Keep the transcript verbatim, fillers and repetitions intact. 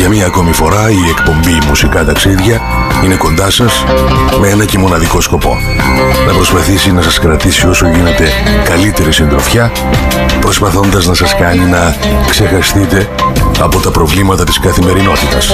μία ακόμη φορά η εκπομπή Μουσικά Ταξίδια είναι κοντά σας με ένα και μοναδικό σκοπό: να προσπαθήσει να σας κρατήσει όσο γίνεται καλύτερη συντροφιά, προσπαθώντας να σας κάνει να ξεχαστείτε από τα προβλήματα της καθημερινότητας.